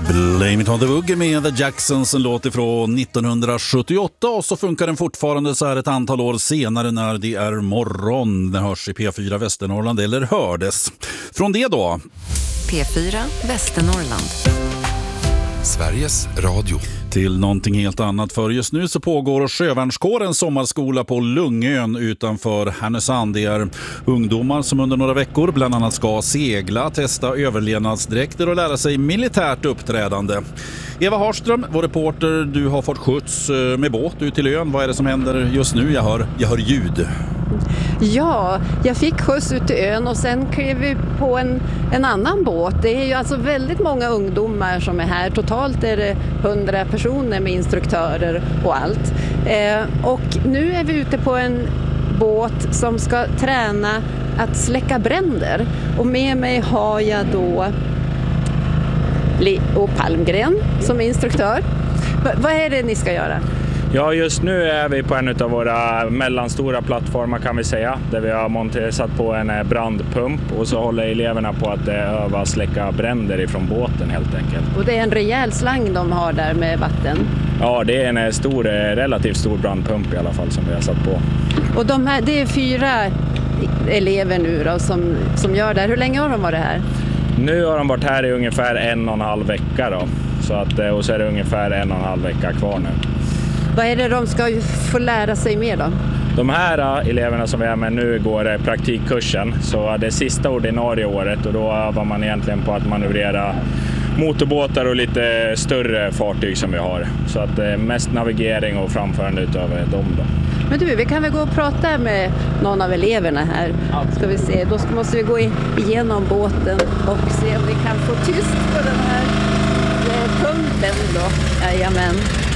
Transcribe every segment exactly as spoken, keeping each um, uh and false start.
Blame it on the Boogie med The Jacksons, en låt ifrån nittonhundrasjuttioåtta, och så funkar den fortfarande så här ett antal år senare när det är morgon. Den hörs i P fyra Västernorrland, eller hördes. Från det då? P fyra Västernorrland. Sveriges Radio. Till någonting helt annat, för just nu så pågår Sjövärnskårens sommarskola på Lungön utanför Härnösand. Det är ungdomar som under några veckor bland annat ska segla, testa överlevnadsdräkter och lära sig militärt uppträdande. Eva Harström, vår reporter, du har fått skjuts med båt ut till ön. Vad är det som händer just nu? Jag hör, jag hör ljud. Ja, jag fick skjuts ut till ön och sen klev vi på en, en annan båt. Det är ju alltså väldigt många ungdomar som är här. Totalt är det hundra personer med instruktörer och allt. Eh, och nu är vi ute på en båt som ska träna att släcka bränder. Och med mig har jag då Leo Palmgren som är instruktör. V- vad är det ni ska göra? Ja, just nu är vi på en av våra mellanstora plattformar kan vi säga, där vi har monterat satt på en brandpump och så håller eleverna på att öva släcka bränder ifrån båten helt enkelt. Och det är en rejäl slang de har där med vatten? Ja, det är en stor, relativt stor brandpump i alla fall som vi har satt på. Och de här, det är fyra elever nu då som, som gör det här. Hur länge har de varit här? Nu har de varit här i ungefär en och en halv vecka då, så att, och så är det ungefär en och en halv vecka kvar nu. Vad är det de ska få lära sig mer då? De här eleverna som vi är med nu går praktikkursen, så det är sista ordinarie året och då övar man egentligen på att manövrera motorbåtar och lite större fartyg som vi har. Så att det är mest navigering och framförande utav dem då. Men du, vi kan väl gå och prata med någon av eleverna här. Ska vi se, då måste vi gå igenom båten och se om vi kan få tyst på den här pumpen då. Jajamän.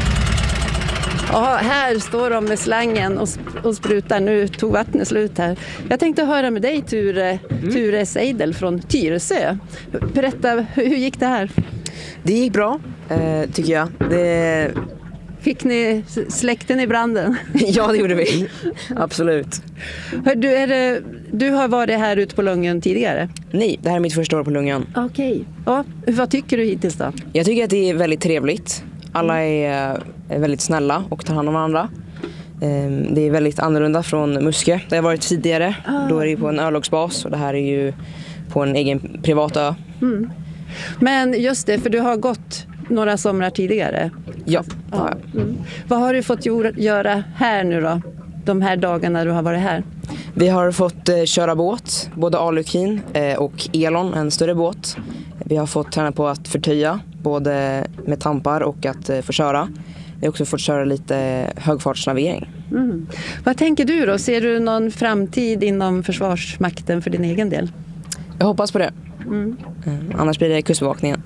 Ja, här står de med slangen och, och sprutar. Nu tog vattnet slut här. Jag tänkte höra med dig, Ture, mm. Ture Seidel från Tyresö. Berätta, hur gick det här? Det gick bra, eh, tycker jag. Det... Fick ni släkten i branden? Ja, det gjorde vi. Absolut. Hör, du, är det, du har varit här ute på Lungön tidigare? Nej, det här är mitt första år på Lungön. Okej. Ja, vad tycker du hittills då? Jag tycker att det är väldigt trevligt. Alla är, är väldigt snälla och tar hand om varandra. Det är väldigt annorlunda från Muskö där jag varit tidigare. Ah. Då är det på en örlogsbas och det här är ju på en egen privat ö. Mm. Men just det, för du har gått några somrar tidigare. Ja. ja. Mm. Vad har du fått göra här nu då? De här dagarna du har varit här? Vi har fått eh, köra båt, både Alukin eh, och Elon, en större båt. Vi har fått träna på att förtöja, både med tampar och att eh, få köra. Vi har också fått köra lite högfartsnavigering. Mm. Vad tänker du då? Ser du någon framtid inom Försvarsmakten för din egen del? Jag hoppas på det. Mm. Eh, annars blir det kustbevakningen.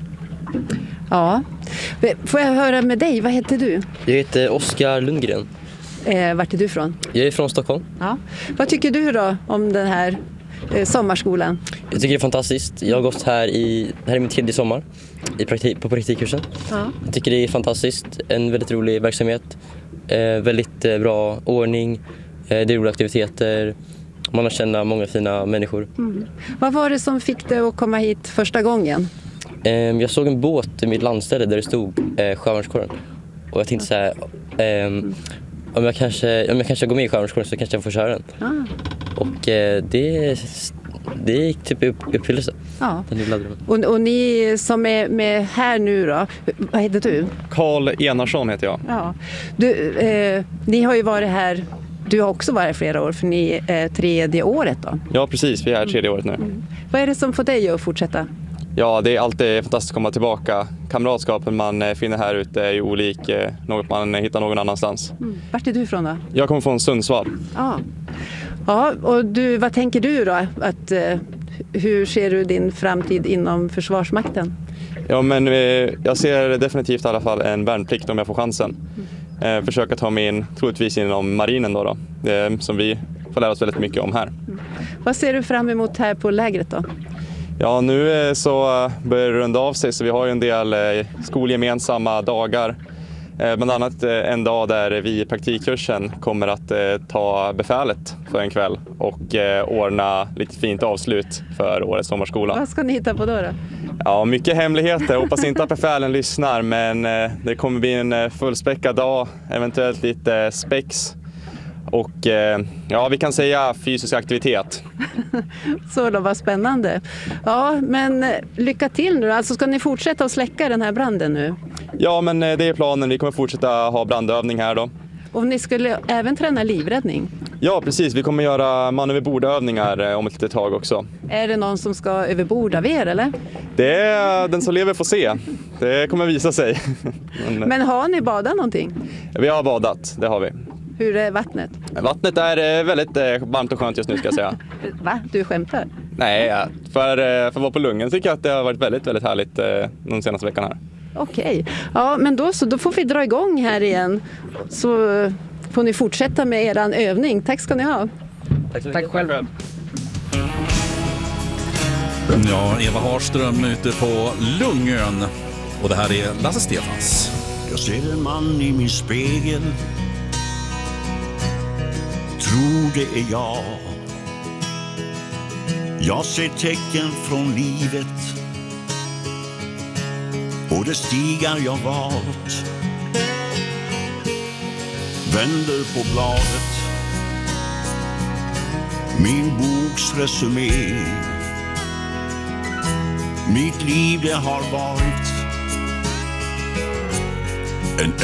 Ja. Får jag höra med dig? Vad heter du? Jag heter Oskar Lundgren. Eh, vart är du från? Jag är från Stockholm. Ja. Vad tycker du då om den här eh, sommarskolan? Jag tycker det är fantastiskt. Jag har gått här i, här är min tredje sommar i praktik, på praktikkursen. Ja. Jag tycker det är fantastiskt. En väldigt rolig verksamhet. Eh, väldigt eh, bra ordning. Eh, det är roliga aktiviteter. Man har känna många fina människor. Mm. Vad var det som fick dig att komma hit första gången? Eh, jag såg en båt i mitt landställe där det stod eh, Sjövärnskåren. Och jag tänkte så här... Eh, mm. Om jag, kanske, om jag kanske går med i Sjövärnskåren så kanske jag får köra den. Ah. Och eh, det, det gick typ upp, uppfyllelse. Ja. Och, och ni som är med här nu då, vad heter du? Karl Enarsson heter jag. Ja. Du, eh, ni har ju varit här, du har också varit här flera år för ni är tredje året då. Ja precis, vi är här tredje året nu. Mm. Vad är det som får dig att fortsätta? Ja, det är alltid fantastiskt att komma tillbaka. Kamratskapen man finner här ute är ju olik något man hittar någon annanstans. Mm. Vart är du från då? Jag kommer från Sundsvall. Ja, ja och du, vad tänker du då? Att, uh, hur ser du din framtid inom Försvarsmakten? Ja, men eh, jag ser definitivt i alla fall en värnplikt om jag får chansen. Mm. Eh, försöka ta mig in, troligtvis inom marinen då, då eh, som vi får lära oss väldigt mycket om här. Mm. Vad ser du fram emot här på lägret då? Ja, nu så börjar det runda av sig så vi har ju en del skolgemensamma dagar Bland annat en dag där vi i praktikkursen kommer att ta befälet för en kväll och ordna lite fint avslut för årets sommarskola. Vad ska ni hitta på då då? Ja, mycket hemligheter. Hoppas inte att befälen lyssnar, men det kommer bli en fullspäckad dag, eventuellt lite spex. Och ja, vi kan säga fysisk aktivitet. Så då, var spännande. Ja, men lycka till nu. Alltså ska ni fortsätta att släcka den här branden nu? Ja, men det är planen. Vi kommer fortsätta ha brandövning här då. Och ni skulle även träna livräddning? Ja, precis. Vi kommer göra man över bordövningar om ett litet tag också. Är det någon som ska över bord av er, eller? Det är den som lever får se. Det kommer visa sig. men, men har ni badat någonting? Vi har badat, det har vi. Hur är vattnet? Vattnet är väldigt varmt och skönt just nu, ska jag säga. Va? Du skämtar? Nej, för, för att vara på Lungen tycker jag att det har varit väldigt, väldigt härligt de senaste veckan här. Okej, ja, men då så, då får vi dra igång här igen. Så får ni fortsätta med eran övning. Tack ska ni ha. Tack så mycket. Tack själv. Ja, Eva Harström ute på Lungön. Och det här är Lasse Stefans. Jag ser en man i min spegel. Tror det är jag. Jag ser tecken från livet och det stigar jag valt. Vänder på bladet, min boks resumé. Mitt liv det har varit